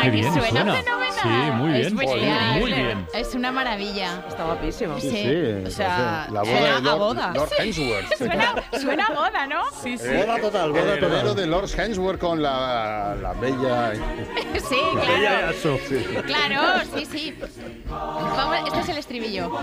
Qué bien suena suena. fenomenal. Sí, muy bien. Es bestial. Muy bien. Es una maravilla. Está guapísimo. Sí. O sea, la boda suena de a boda. Lord Hemsworth. Suena a boda, ¿no? Sí, sí. Boda total, boda total. El heredero de Lord Hemsworth con la bella... Sí, claro. Claro, sí. Vamos, este es el estribillo.